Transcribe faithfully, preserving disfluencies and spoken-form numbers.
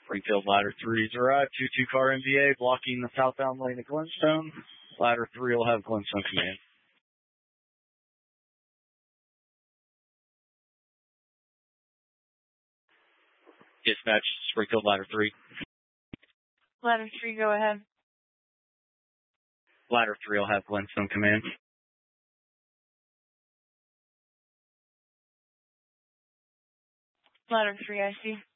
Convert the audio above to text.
Springfield Ladder three's arrived. two two car M V A blocking the southbound lane of Glenstone. Ladder three will have Glenstone command. Dispatch, Springfield Ladder three. Ladder three, go ahead. Ladder three will have Glenstone command. Ladder three, I see.